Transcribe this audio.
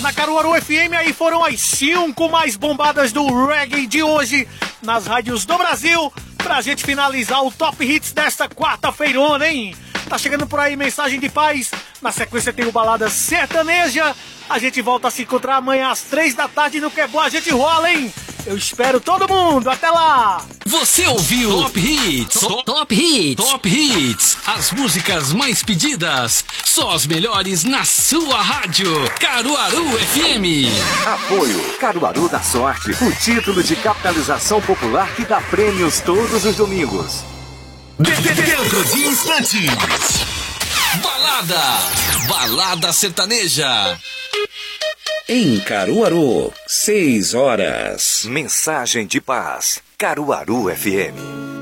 na Caruaru FM. Aí foram as 5 mais bombadas do reggae de hoje nas rádios do Brasil, pra gente finalizar o Top Hits desta quarta-feirona, hein? Tá chegando por aí mensagem de paz. Na sequência tem o Balada Sertaneja. A gente volta a se encontrar amanhã às 3 da tarde no Que é Boa a gente rola, hein? Eu espero todo mundo. Até lá! Você ouviu Top Hits. Top Hits. Top Hits. As músicas mais pedidas. Só as melhores na sua rádio. Caruaru FM. Apoio Caruaru da Sorte. O título de capitalização popular que dá prêmios todos os domingos. Dentro de instantes. Balada sertaneja. Em Caruaru, 6 horas. Mensagem de paz. Caruaru FM.